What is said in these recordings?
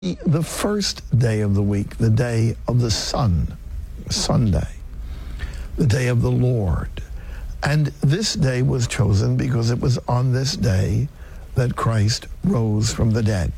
The first day of the week, the day of the sun, Sunday, the day of the Lord. And this day was chosen because it was on this day that Christ rose from the dead.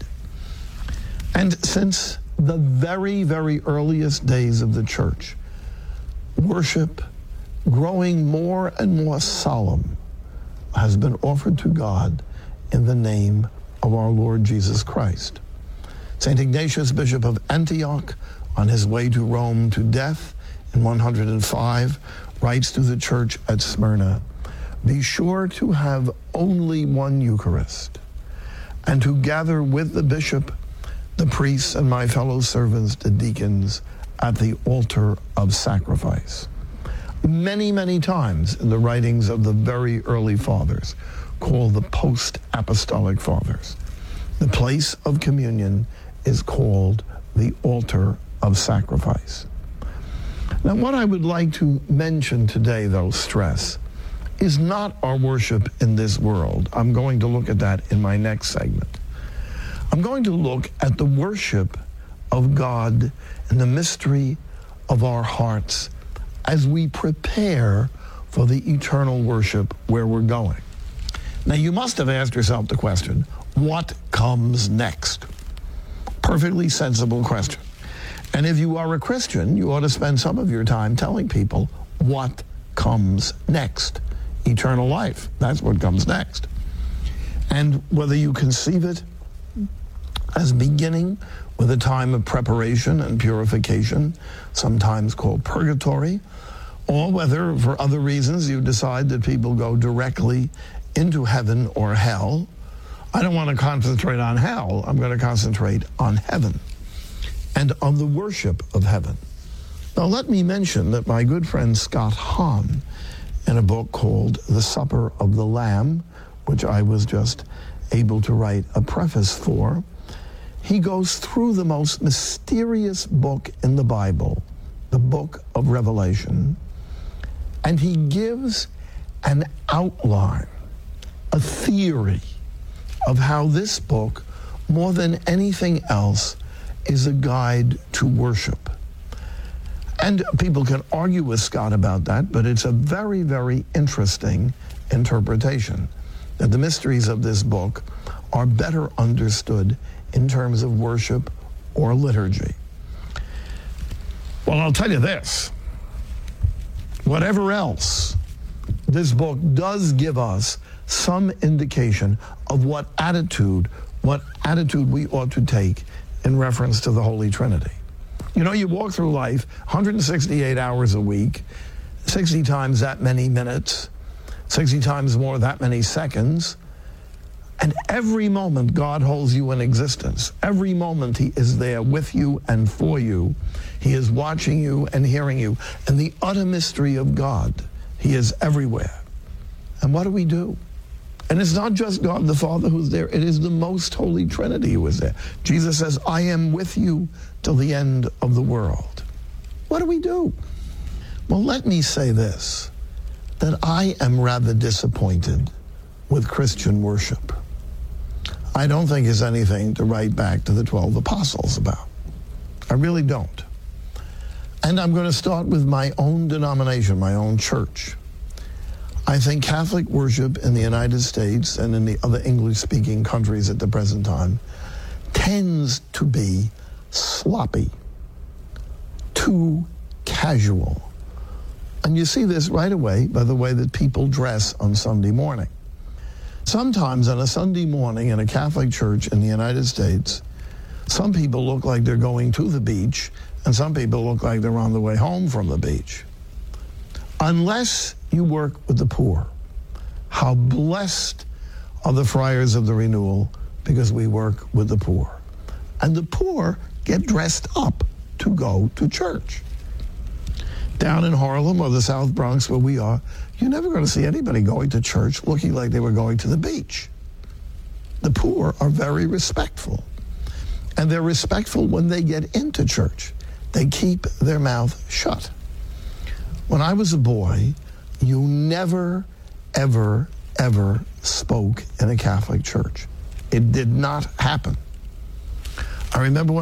And since the very, very earliest days of the church, worship, growing more and more solemn, has been offered to God in the name of our Lord Jesus Christ. St. Ignatius, Bishop of Antioch, on his way to Rome to death in 105, writes to the church at Smyrna, "Be sure to have only one Eucharist, and to gather with the bishop, the priests, and my fellow servants, the deacons, at the altar of sacrifice." Many, many times in the writings of the very early fathers, called the post-apostolic fathers, the place of communion is called the altar of sacrifice. Now, what I would like to mention today, though, stress, is not our worship in this world. I'm going to look at that in my next segment. I'm going to look at the worship of God and the mystery of our hearts as we prepare for the eternal worship where we're going. Now, you must have asked yourself the question, what comes next? Perfectly sensible question. And if you are a Christian, you ought to spend some of your time telling people what comes next. Eternal life. That's what comes next. And whether you conceive it as beginning with a time of preparation and purification, sometimes called purgatory, or whether for other reasons you decide that people go directly into heaven or hell, I don't want to concentrate on hell. I'm going to concentrate on heaven and on the worship of heaven. Now, let me mention that my good friend Scott Hahn, in a book called The Supper of the Lamb, which I was just able to write a preface for, he goes through the most mysterious book in the Bible, the book of Revelation, and he gives an outline, a theory of how this book, more than anything else, is a guide to worship. And people can argue with Scott about that, but it's a very, very interesting interpretation, that the mysteries of this book are better understood in terms of worship or liturgy. Well, I'll tell you this. Whatever else, this book does give us some indication of what attitude we ought to take in reference to the Holy Trinity. You know, you walk through life 168 hours a week, 60 times that many minutes, 60 times more that many seconds, and every moment God holds you in existence. Every moment he is there with you and for you. He is watching you and hearing you. And the utter mystery of God, he is everywhere. And what do? And it's not just God the Father who's there. It is the most holy Trinity who is there. Jesus says, I am with you till the end of the world. What do? Well, let me say this, that I am rather disappointed with Christian worship. I don't think it's anything to write back to the 12 apostles about. I really don't. And I'm going to start with my own denomination, my own church. I think Catholic worship in the United States and in the other English-speaking countries at the present time tends to be sloppy, too casual. And you see this right away by the way that people dress on Sunday morning. Sometimes on a Sunday morning in a Catholic church in the United States, some people look like they're going to the beach, and some people look like they're on the way home from the beach. Unless you work with the poor. How blessed are the friars of the renewal, because we work with the poor. And the poor get dressed up to go to church. Down in Harlem or the South Bronx where we are, you're never going to see anybody going to church looking like they were going to the beach. The poor are very respectful. And they're respectful when they get into church. They keep their mouth shut. When I was a boy, you never, ever, ever spoke in a Catholic church. It did not happen. I remember